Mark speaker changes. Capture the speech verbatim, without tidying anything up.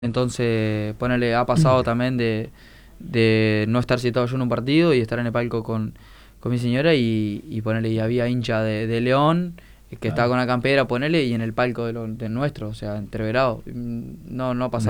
Speaker 1: Entonces, ponele, ha pasado también de, de no estar sentado yo en un partido y estar en el palco con, con mi señora y, y ponele, y había hincha de, de León eh, que estaba
Speaker 2: Claro.
Speaker 1: con la campera, ponele, y en el palco de, lo, de nuestro, o sea, entreverado. Mm, No, no ha pasado.